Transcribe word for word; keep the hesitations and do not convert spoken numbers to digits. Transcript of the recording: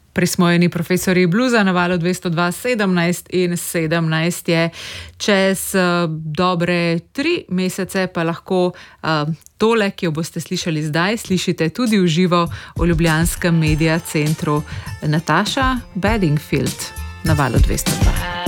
Prismojeni profesori bluza na valu dvesto dva sedemnajst in sedemnajst je čez uh, dobre tri mesece, pa lahko uh, tole, ki jo boste slišali zdaj, slišite tudi v živo v ljubljanskem Media Centru. Nataša Bedingfield na valu dvesto dva.